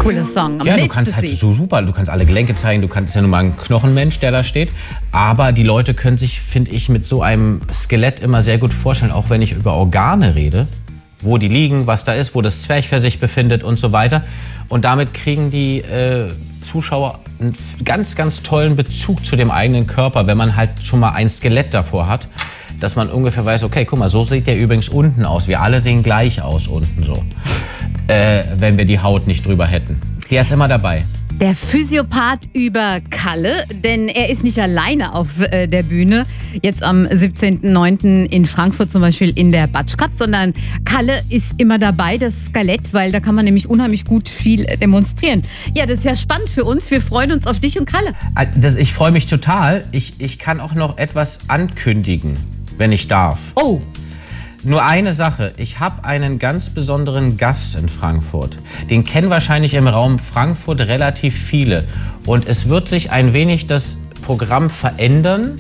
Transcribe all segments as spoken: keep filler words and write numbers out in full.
Cooler Song. Ja, du kannst halt so super, du kannst alle Gelenke zeigen, du kannst, ist ja nun mal ein Knochenmensch, der da steht. Aber die Leute können sich, finde ich, mit so einem Skelett immer sehr gut vorstellen, auch wenn ich über Organe rede, wo die liegen, was da ist, wo das Zwerchfell sich befindet und so weiter. Und damit kriegen die äh, Zuschauer einen ganz, ganz tollen Bezug zu dem eigenen Körper, wenn man halt schon mal ein Skelett davor hat, dass man ungefähr weiß, okay, guck mal, so sieht der übrigens unten aus. Wir alle sehen gleich aus unten so, äh, wenn wir die Haut nicht drüber hätten. Der ist immer dabei. Der Physiopath über Kalle, denn er ist nicht alleine auf äh, der Bühne, jetzt am siebzehnten neunten in Frankfurt zum Beispiel in der Batsch Cup, sondern Kalle ist immer dabei, das Skelett, weil da kann man nämlich unheimlich gut viel demonstrieren. Ja, das ist ja spannend für uns, wir freuen uns auf dich und Kalle. Das, ich freue mich total. Ich, ich kann auch noch etwas ankündigen, wenn ich darf. Oh. Nur eine Sache, ich habe einen ganz besonderen Gast in Frankfurt. Den kennen wahrscheinlich im Raum Frankfurt relativ viele. Und es wird sich ein wenig das Programm verändern,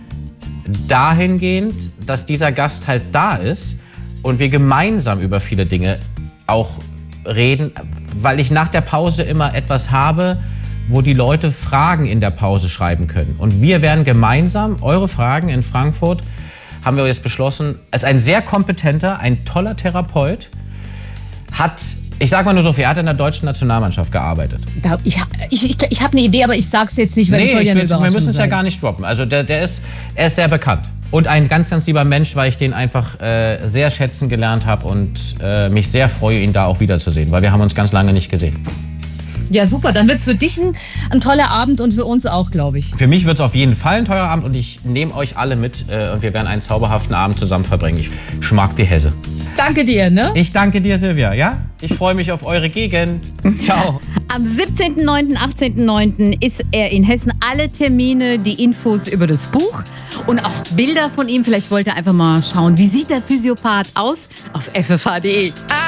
dahingehend, dass dieser Gast halt da ist und wir gemeinsam über viele Dinge auch reden, weil ich nach der Pause immer etwas habe, wo die Leute Fragen in der Pause schreiben können. Und wir werden gemeinsam eure Fragen in Frankfurt, haben wir jetzt beschlossen, er ist ein sehr kompetenter, ein toller Therapeut, hat, ich sag mal nur so viel, er hat in der deutschen Nationalmannschaft gearbeitet. Da, ich ich, ich, ich habe eine Idee, aber ich sag's jetzt nicht, weil nee, es soll ja ich wir müssen es ja gar nicht droppen. Also der, der ist, er ist sehr bekannt. Und ein ganz, ganz lieber Mensch, weil ich den einfach äh, sehr schätzen gelernt habe und äh, mich sehr freue, ihn da auch wiederzusehen, weil wir haben uns ganz lange nicht gesehen. Ja, super. Dann wird es für dich ein, ein toller Abend und für uns auch, glaube ich. Für mich wird es auf jeden Fall ein teurer Abend und ich nehme euch alle mit äh, und wir werden einen zauberhaften Abend zusammen verbringen. Ich schmack die Hesse. Danke dir, ne? Ich danke dir, Silvia, ja? Ich freue mich auf eure Gegend. Ciao. Am siebzehnten neunten, achtzehnten neunten ist er in Hessen. Alle Termine, die Infos über das Buch und auch Bilder von ihm. Vielleicht wollt ihr einfach mal schauen, wie sieht der Physiopath aus? Auf f f h punkt d e.